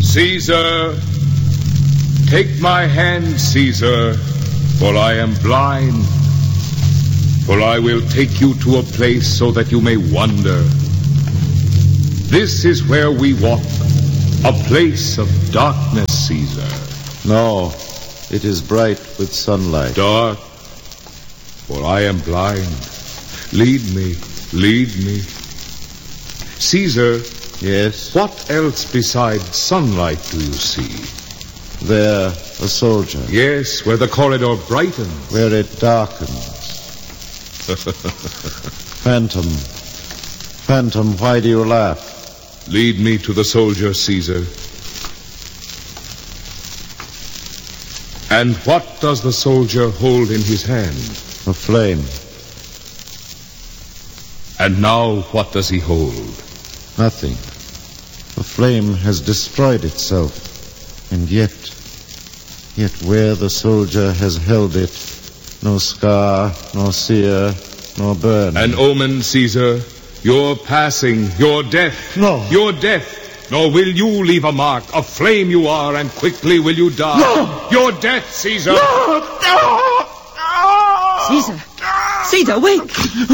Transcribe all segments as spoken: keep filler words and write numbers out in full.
Caesar, take my hand, Caesar, for I am blind. For I will take you to a place so that you may wander. This is where we walk, a place of darkness, Caesar. No, it is bright with sunlight. Dark, for I am blind. Lead me, lead me. Caesar. Yes? What else besides sunlight do you see? There, a soldier. Yes, where the corridor brightens. Where it darkens. Phantom. Phantom, why do you laugh? Lead me to the soldier, Caesar. And what does the soldier hold in his hand? A flame. And now what does he hold? Nothing. The flame has destroyed itself. And yet, yet where the soldier has held it, no scar, nor sear, nor burn. An omen, Caesar. Your passing, your death. No. Your death. Nor will you leave a mark. A flame you are, and quickly will you die. No. Your death, Caesar. No. No. Caesar. Caesar, wake.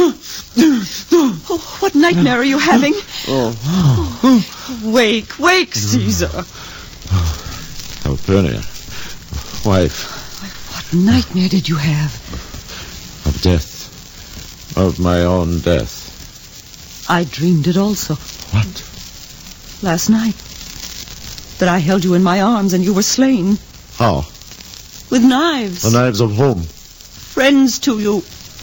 Oh, what nightmare are you having? Oh. Wake, wake, Caesar. Calpurnia, wife. What nightmare did you have? Of death. Of my own death. I dreamed it also. What? Last night. That I held you in my arms and you were slain. How? With knives. The knives of whom? Friends to you.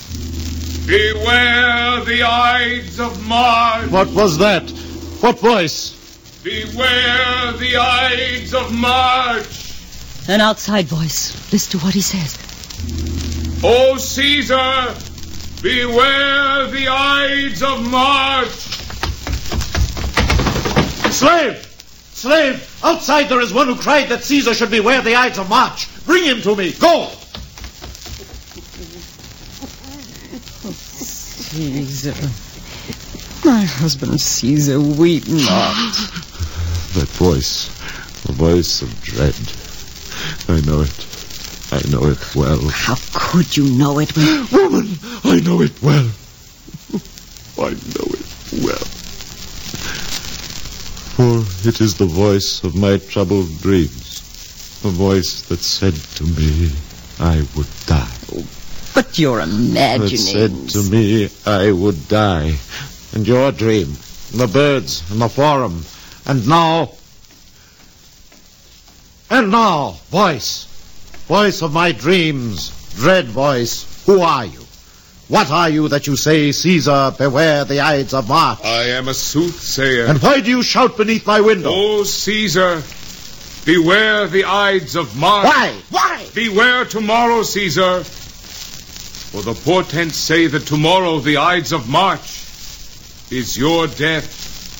Beware the Ides of March. What was that? What voice? Beware the Ides of March. An outside voice. Listen to what he says. O Caesar, beware the Ides of March. Slave! Slave! Outside there is one who cried that Caesar should beware the Ides of March. Bring him to me. Go! Caesar. My husband Caesar, weep not. That voice. The voice of dread. I know it. I know it well. How could you know it when... Woman, I know it well. I know it well. For it is the voice of my troubled dreams. The voice that said to me, I would die. But your imaginings... That said to me, I would die. And your dream, and the birds, and the forum. And now... And now, voice. Voice of my dreams, dread voice, who are you? What are you that you say, Caesar, beware the Ides of March? I am a soothsayer. And why do you shout beneath my window? O Caesar, beware the Ides of March. Why? Why? Beware tomorrow, Caesar. For the portents say that tomorrow the Ides of March is your death.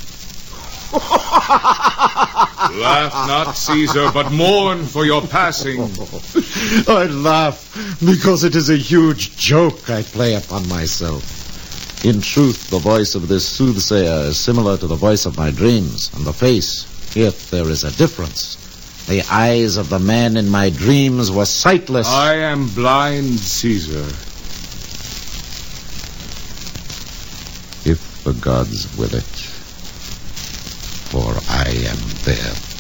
Laugh not, Caesar, but mourn for your passing. I laugh because it is a huge joke I play upon myself. In truth, the voice of this soothsayer is similar to the voice of my dreams, and the face, yet there is a difference. The eyes of the man in my dreams were sightless. I am blind, Caesar. If the gods will it. For I am their